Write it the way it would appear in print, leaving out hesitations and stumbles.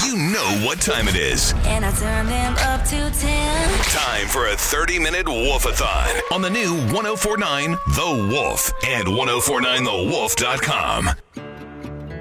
You know what time it is. And I turn them up to 10. Time for a 30-minute Wolf-a-thon on the new 104.9 The Wolf and 1049thewolf.com.